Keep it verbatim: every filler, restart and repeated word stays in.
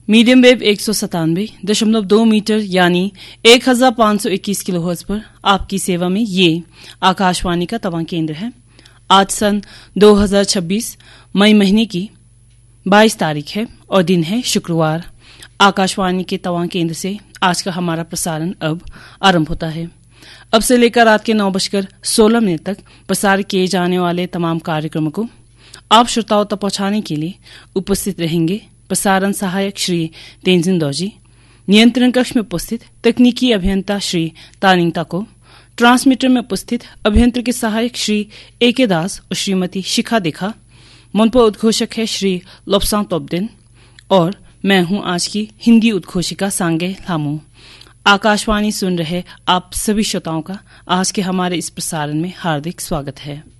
Medium wave एक सौ सतानवे दशमलव दो मीटर यानी एक हजार पांच सौ इक्कीस किलोहर्ट्ज पर आपकी सेवा में ये आकाशवाणी का तवां केंद्र है। आज सन दो हजार छब्बीस मई महीने की बाईस तारीख है और दिन है शुक्रवार। आकाशवाणी के तवां केंद्र से आज का हमारा प्रसारण अब आरंभ होता है। अब से लेकर रात के नौ बजकर सोलह मिनट तक प्रसारित किए जाने वाले तमाम कार्यक्रमों को आप श्रोताओं तक पहुंचाने के लिए उपस्थित रहेंगे प्रसारण सहायक श्री तेंजिन दौजी, नियंत्रण कक्ष में उपस्थित तकनीकी अभियंता श्री तानिंग ताको, ट्रांसमीटर में उपस्थित अभियंत्र के सहायक श्री ए के दास और श्रीमती शिखा देखा, मनपा उद्घोषक है श्री लोपसांग तोपदेन और मैं हूं आज की हिंदी उद्घोषिका सांगे लामू। आकाशवाणी सुन रहे आप सभी श्रोताओं का आज के हमारे इस प्रसारण में हार्दिक स्वागत है।